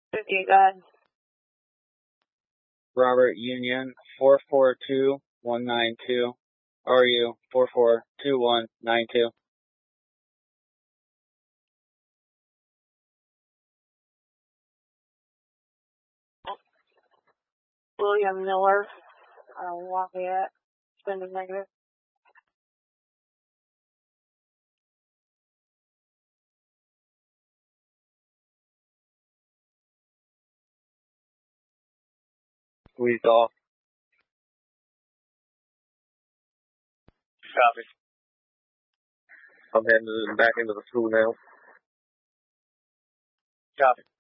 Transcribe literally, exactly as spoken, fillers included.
fifty, go ahead. Robert Union, four four two one nine two. R U, four four two one nine two. William Miller, uh, Lafayette, spending negative. Squeezed off. Copy. I'm heading back into the school now. Copy.